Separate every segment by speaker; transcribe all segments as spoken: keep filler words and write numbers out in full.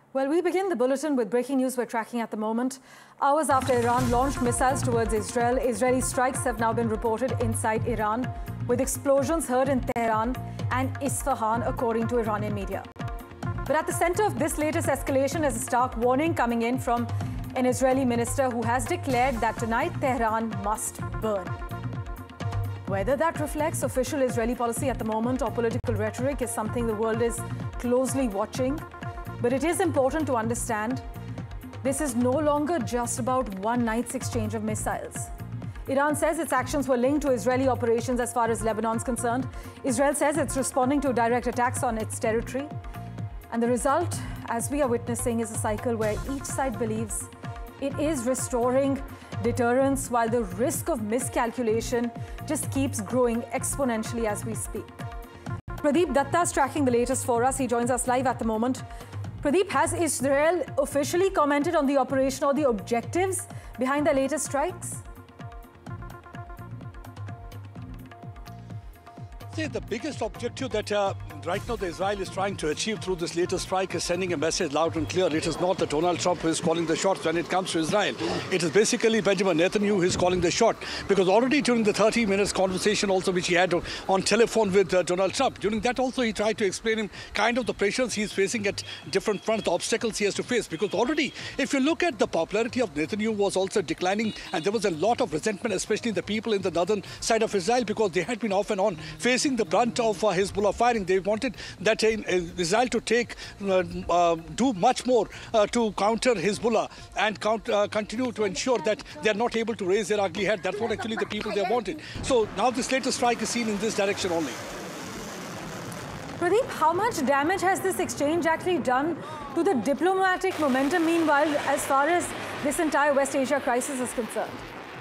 Speaker 1: Well, we begin the bulletin with breaking news we're tracking at the moment. Hours after Iran launched missiles towards Israel, Israeli strikes have now been reported inside Iran, with explosions heard in Tehran and Isfahan, according to Iranian media. But at the center of this latest escalation is a stark warning coming in from an Israeli minister who has declared that tonight Tehran must burn. Whether that reflects official Israeli policy at the moment or political rhetoric is something the world is closely watching. But it is important to understand this is no longer just about one night's exchange of missiles. Iran says its actions were linked to Israeli operations as far as Lebanon's concerned. Israel says it's responding to direct attacks on its territory. And the result, as we are witnessing, is a cycle where each side believes it is restoring deterrence while the risk of miscalculation just keeps growing exponentially as we speak. Pradeep Datta is tracking the latest for us. He joins us live at the moment. Pradeep, has Israel officially commented on the operation or the objectives behind the latest strikes?
Speaker 2: See, the biggest objective that uh, right now the Israel is trying to achieve through this latest strike is sending a message loud and clear. It is not that Donald Trump who is calling the shots when it comes to Israel. It is basically Benjamin Netanyahu who is calling the shot. Because already during the thirty minutes conversation also which he had on telephone with uh, Donald Trump, during that also he tried to explain him kind of the pressures he is facing at different fronts, the obstacles he has to face. Because already, if you look at the popularity of Netanyahu was also declining, and there was a lot of resentment, especially the people in the northern side of Israel, because they had been off and on facing the brunt of uh, Hezbollah firing. They wanted that uh, Israel to take, uh, uh, do much more uh, to counter Hezbollah and count, uh, continue to ensure that they are not able to raise their ugly head. That's what actually the people they wanted. So now this latest strike is seen in this direction only.
Speaker 1: Pradeep, how much damage has this exchange actually done to the diplomatic momentum, meanwhile, as far as this entire West Asia crisis is concerned?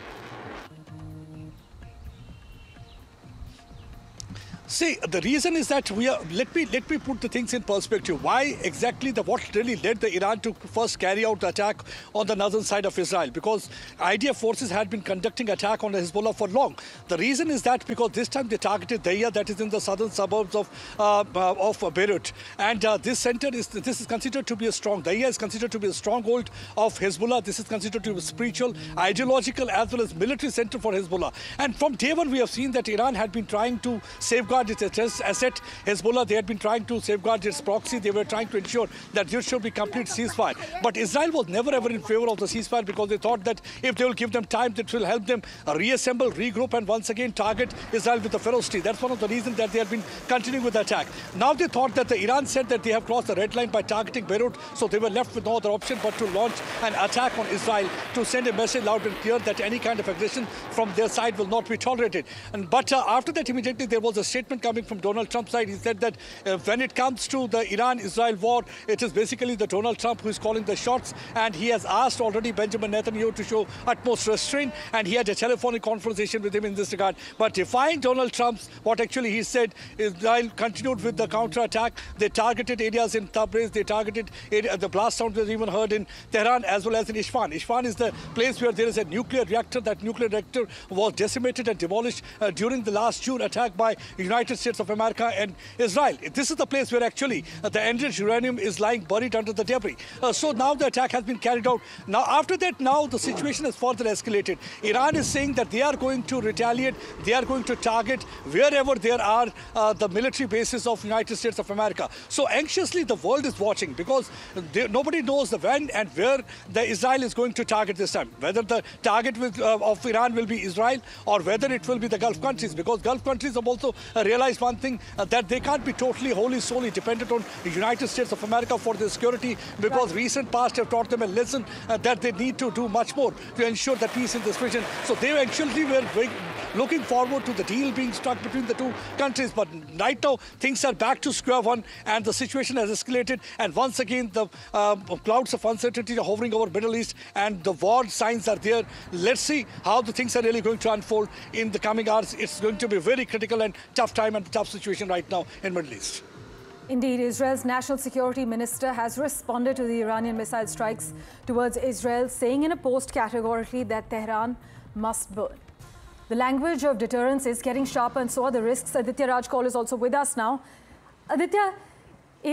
Speaker 2: See, the reason is that we are, let me let me put the things in perspective. Why exactly the what really led the Iran to first carry out the attack on the northern side of Israel? Because I D F forces had been conducting attack on the Hezbollah for long. The reason is that because this time they targeted Daya, that is in the southern suburbs of uh, uh, of Beirut, and uh, this center is this is considered to be a strong. Daya is considered to be a stronghold of Hezbollah. This is considered to be a spiritual, ideological, as well as military center for Hezbollah. And from day one, we have seen that Iran had been trying to safeguard its asset. Hezbollah, they had been trying to safeguard its proxy. They were trying to ensure that there should be complete ceasefire. But Israel was never ever in favor of the ceasefire because they thought that if they will give them time, that will help them reassemble, regroup, and once again target Israel with the ferocity. That's one of the reasons that they had been continuing with the attack. Now they thought that the Iran said that they have crossed the red line by targeting Beirut, so they were left with no other option but to launch an attack on Israel to send a message loud and clear that any kind of aggression from their side will not be tolerated. And but uh, after that, immediately there was a statement coming from Donald Trump's side. He said that uh, when it comes to the Iran-Israel war, it is basically the Donald Trump who is calling the shots, and he has asked already Benjamin Netanyahu to show utmost restraint, and he had a telephonic conversation with him in this regard. But defying Donald Trump's, what actually he said, Israel continued with the counter-attack. They targeted areas in Tabriz, they targeted area, the blast sounds were even heard in Tehran as well as in Isfahan. Isfahan is the place where there is a nuclear reactor. That nuclear reactor was decimated and demolished uh, during the last June attack by United States of America and Israel. This is the place where actually uh, the enriched uranium is lying buried under the debris. Uh, so now the attack has been carried out. Now after that, now the situation has further escalated. Iran is saying that they are going to retaliate. They are going to target wherever there are uh, the military bases of United States of America. So anxiously the world is watching because they, nobody knows the when and where the Israel is going to target this time. Whether the target with, uh, of Iran will be Israel or whether it will be the Gulf countries, because Gulf countries have also uh, realized one thing, uh, that they can't be totally, wholly, solely dependent on the United States of America for their security, because right. recent past have taught them a lesson uh, that they need to do much more to ensure the peace in this region. So they actually were looking forward to the deal being struck between the two countries. But right now, things are back to square one and the situation has escalated. And once again, the uh, clouds of uncertainty are hovering over Middle East and the war signs are there. Let's see how the things are really going to unfold in the coming hours. It's going to be a very critical and tough time and tough situation right now in Middle East.
Speaker 1: Indeed, Israel's national security minister has responded to the Iranian missile strikes towards Israel, saying in a post categorically that Tehran must burn. The language of deterrence is getting sharper and so are the risks. Aditya Rajkol is also with us now. Aditya, is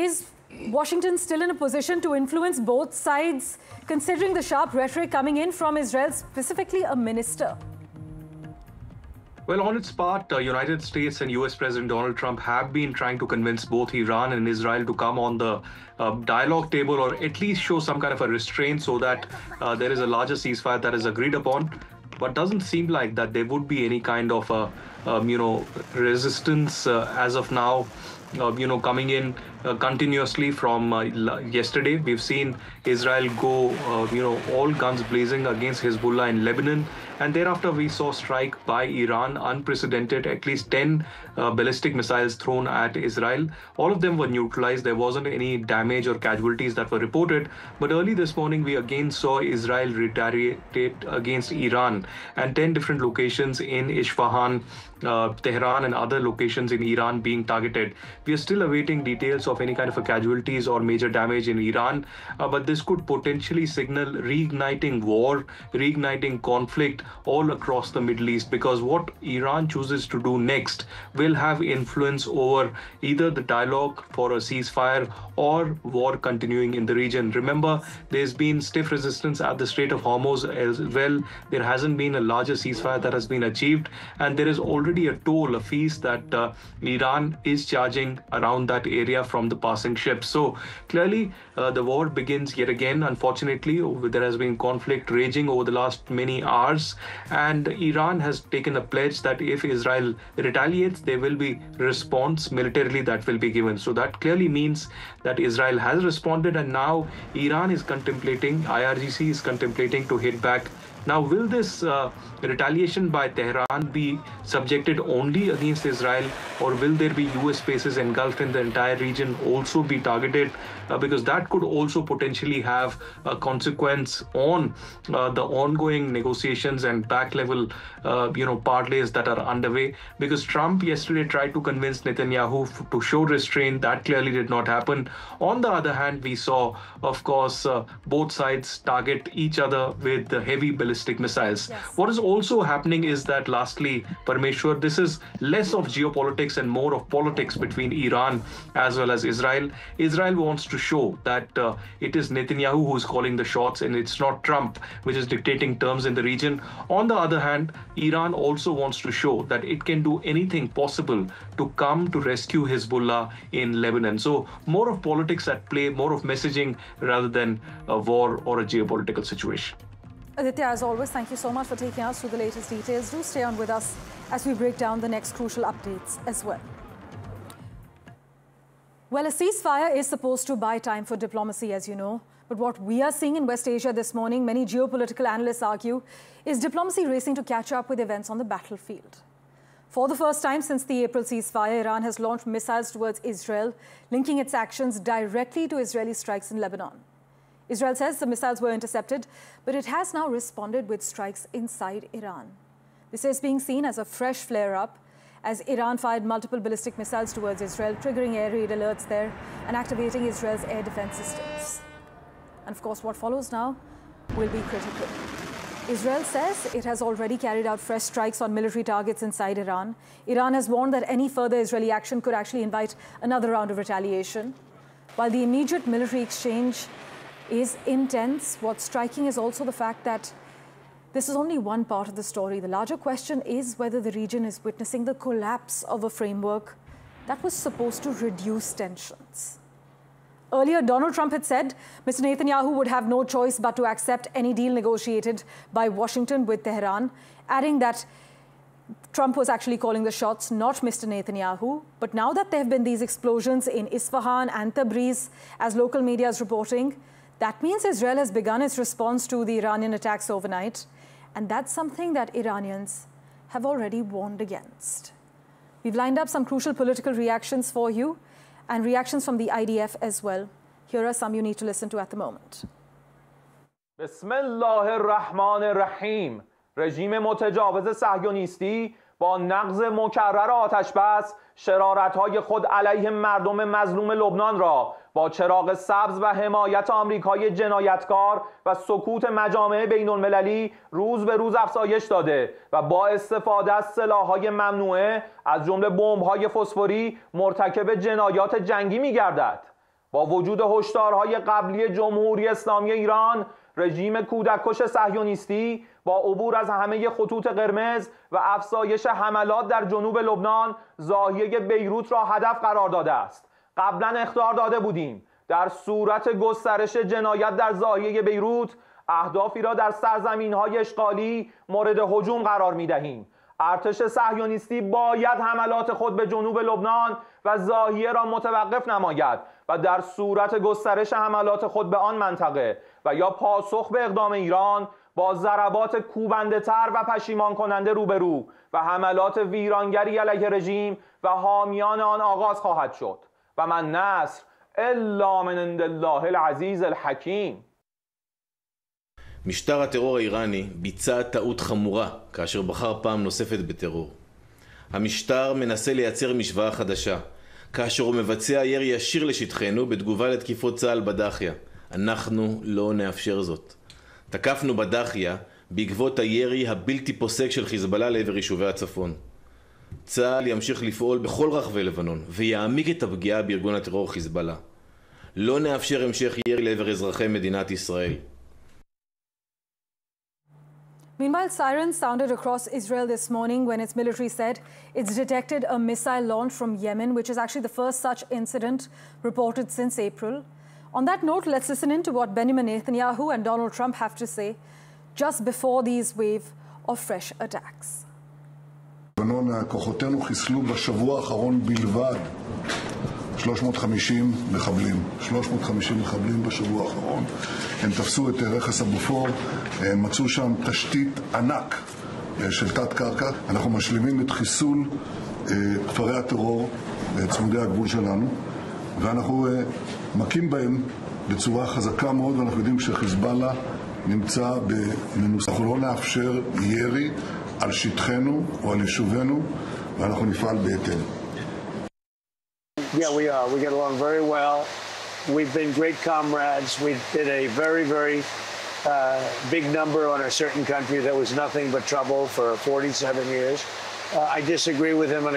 Speaker 1: Washington still in a position to influence both sides, considering the sharp rhetoric coming in from Israel, specifically a minister?
Speaker 3: Well, on its part, uh, United States and U S President Donald Trump have been trying to convince both Iran and Israel to come on the uh, dialogue table, or at least show some kind of a restraint so that uh, there is a larger ceasefire that is agreed upon. But doesn't seem like that there would be any kind of, uh, um, you know, resistance uh, as of now. Uh, you know, coming in uh, continuously from uh, yesterday. We've seen Israel go, uh, you know, all guns blazing against Hezbollah in Lebanon. And thereafter, we saw strike by Iran, unprecedented, at least ten uh, ballistic missiles thrown at Israel. All of them were neutralized. There wasn't any damage or casualties that were reported. But early this morning, we again saw Israel retaliate against Iran, and ten different locations in Isfahan, uh, Tehran, and other locations in Iran being targeted. We are still awaiting details of any kind of a casualties or major damage in Iran, uh, but this could potentially signal reigniting war, reigniting conflict all across the Middle East, because what Iran chooses to do next will have influence over either the dialogue for a ceasefire or war continuing in the region. Remember, there's been stiff resistance at the Strait of Hormuz as well. There hasn't been a larger ceasefire that has been achieved, and there is already a toll, a fees that uh, Iran is charging around that area from the passing ships. So clearly uh, the war begins yet again. Unfortunately, there has been conflict raging over the last many hours, and Iran has taken a pledge that if Israel retaliates, there will be response militarily that will be given. So that clearly means that Israel has responded, and now Iran is contemplating, I R G C is contemplating to hit back. Now, will this uh, retaliation by Tehran be subjected only against Israel, or will there be U S bases engulfed in the entire region also be targeted? Uh, because that could also potentially have a consequence on uh, the ongoing negotiations and back level, uh, you know, parlays that are underway. Because Trump yesterday tried to convince Netanyahu f- to show restraint. That clearly did not happen. On the other hand, we saw, of course, uh, both sides target each other with the heavy ballistic missiles.
Speaker 1: Yes.
Speaker 3: What is also happening is that, lastly, Parmeshwar, this is less of geopolitics and more of politics between Iran as well as Israel. Israel wants to show that uh, it is Netanyahu who is calling the shots, and it's not Trump which is dictating terms in the region. On the other hand, Iran also wants to show that it can do anything possible to come to rescue Hezbollah in Lebanon. So more of politics at play, more of messaging rather than a war or a geopolitical situation.
Speaker 1: Aditya, as always, thank you so much for taking us through the latest details. Do stay on with us as we break down the next crucial updates as well. Well, a ceasefire is supposed to buy time for diplomacy, as you know. But what we are seeing in West Asia this morning, many geopolitical analysts argue, is diplomacy racing to catch up with events on the battlefield. For the first time since the April ceasefire, Iran has launched missiles towards Israel, linking its actions directly to Israeli strikes in Lebanon. Israel says the missiles were intercepted, but it has now responded with strikes inside Iran. This is being seen as a fresh flare-up, as Iran fired multiple ballistic missiles towards Israel, triggering air raid alerts there and activating Israel's air defense systems. And of course, what follows now will be critical. Israel says it has already carried out fresh strikes on military targets inside Iran. Iran has warned that any further Israeli action could actually invite another round of retaliation. While the immediate military exchange is intense, what's striking is also the fact that this is only one part of the story. The larger question is whether the region is witnessing the collapse of a framework that was supposed to reduce tensions. Earlier, Donald Trump had said Mister Netanyahu would have no choice but to accept any deal negotiated by Washington with Tehran, adding that Trump was actually calling the shots, not Mister Netanyahu. But now that there have been these explosions in Isfahan and Tabriz, as local media is reporting, that means Israel has begun its response to the Iranian attacks overnight. And that's something that Iranians have already warned against. We've lined up some crucial political reactions for you, and reactions from the I D F as well. Here are some you need to listen to at the moment.
Speaker 4: Bismillah ar-Rahman ar-Rahim. رژیم متجاوز صهیونیستی با نقض مکرر آتش بس شرارت‌های خود علیه مردم مظلوم لبنان را با چراغ سبز و حمایت آمریکای جنایتکار و سکوت مجامع بین‌المللی روز به روز افزایش داده و با استفاده از سلاح‌های ممنوعه از جمله بمب‌های فسفوری مرتکب جنایات جنگی می‌گردد. با وجود هشدارهای قبلی جمهوری اسلامی ایران، رژیم کودککش صهیونیستی با عبور از همه خطوط قرمز و افزایش حملات در جنوب لبنان زاویه بیروت را هدف قرار داده است. قبلا اخطار داده بودیم در صورت گسترش جنایت در زاویه بیروت اهدافی را در سرزمین‌های اشغالی مورد هجوم قرار می‌دهیم. ارتش صهیونیستی باید حملات خود به جنوب لبنان و زاهیه را متوقف نماید و در صورت گسترش حملات خود به آن منطقه و یا پاسخ به اقدام ایران با ضربات کوبنده‌تر و پشیمان کننده روبرو و حملات ویرانگری علیه رژیم و حامیان آن آغاز خواهد شد و من نصر الا من عند الله العزیز الحکیم.
Speaker 5: משטר הטרור האיראני ביצע טעות חמורה כאשר בחר פעם נוספת בטרור. המשטר מנסה לייצר משוואה חדשה, כאשר הוא מבצע ירי ישיר לשטחנו בתגובה לתקיפות צה"ל בדחיה. אנחנו לא נאפשר זאת. תקפנו בדחיה בעקבות הירי הבלתי פוסק של חיזבאללה לעבר יישובי הצפון. צה"ל ימשיך לפעול בכל רחבי לבנון ויעמיק את הפגיעה בארגון הטרור חיזבאללה. לא נאפשר המשך ירי לעבר אזרחי מדינת ישראל.
Speaker 1: Meanwhile, sirens sounded across Israel this morning when its military said it's detected a missile launch from Yemen, which is actually the first such incident reported since April. On that note, let's listen in to what Benjamin Netanyahu and Donald Trump have to say just before these wave of fresh attacks.
Speaker 6: כוחותינו חיסלו בשבוע האחרון בלבד שלוש מאות וחמישים מחבלים, שלוש מאות וחמישים מחבלים בשבוע האחרון. הם תפסו את רכס הבופור, הם מצאו שם תשתית ענק של תת קרקע. אנחנו משלימים את חיסול כפרי הטרור צמודי הגבול שלנו, ואנחנו מכים בהם בצורה חזקה מאוד, ואנחנו יודעים שחיזבאללה נמצא במנוס. אנחנו לא נאפשר ירי על שטחנו או על יישובינו, ואנחנו נפעל בהתאם.
Speaker 7: Yeah, we are. We get along very well. We've been great comrades. We did a very, very uh, big number on a certain country that was nothing but trouble for forty-seven years. Uh, I disagree with him on